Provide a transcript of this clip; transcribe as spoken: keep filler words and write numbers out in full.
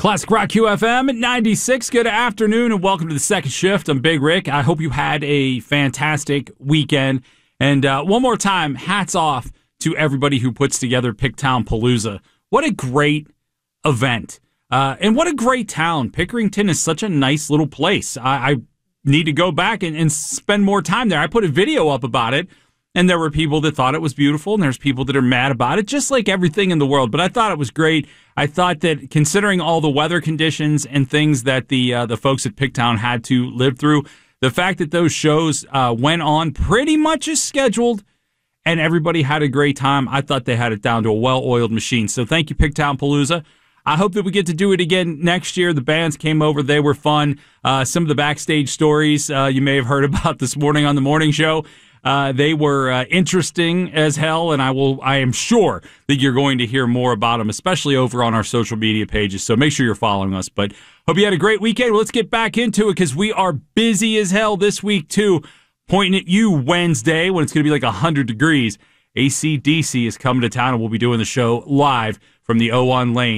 Classic Rock Q F M at ninety-six. Good afternoon and welcome to the second shift. I'm Big Rick. I hope you had a fantastic weekend. And uh, one more time, hats off to everybody who puts together Picktown Palooza. What a great event. Uh, and what a great town. Pickerington is such a nice little place. I, I need to go back and, and spend more time there. I put a video up about it, and there were people that thought it was beautiful, and there's people that are mad about it, just like everything in the world. But I thought it was great. I thought that considering all the weather conditions and things that the uh, the folks at Picktown had to live through, the fact that those shows uh, went on pretty much as scheduled and everybody had a great time, I thought they had it down to a well-oiled machine. So thank you, Picktown Palooza. I hope that we get to do it again next year. The bands came over. They were fun. Uh, some of the backstage stories uh, you may have heard about this morning on the morning show. Uh, they were uh, interesting as hell, and I will. I am sure that you're going to hear more about them, especially over on our social media pages. So make sure you're following us. But hope you had a great weekend. Well, let's get back into it because we are busy as hell this week, too. Pointing at you Wednesday when it's going to be like one hundred degrees. A C D C is coming to town, and we'll be doing the show live from the O one Lane.